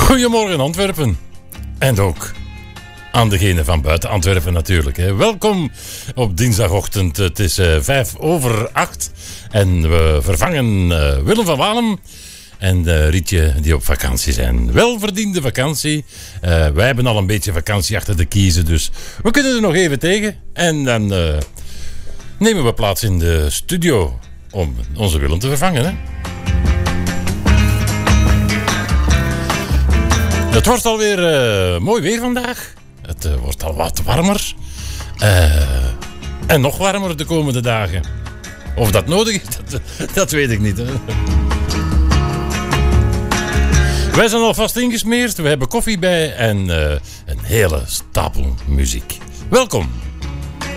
Goedemorgen Antwerpen. En ook aan degene van buiten Antwerpen natuurlijk. Hè. Welkom op dinsdagochtend. Het is 7:05. En we vervangen Willem van Walem en Rietje die op vakantie zijn. Welverdiende vakantie. Wij hebben al een beetje vakantie achter de kiezen. Dus we kunnen er nog even tegen. En dan nemen we plaats in de studio om onze Willem te vervangen. Hè. Het wordt alweer mooi weer vandaag. Het wordt al wat warmer. En nog warmer de komende dagen. Of dat nodig is, dat weet ik niet. Hè. Wij zijn alvast ingesmeerd. We hebben koffie bij en een hele stapel muziek. Welkom.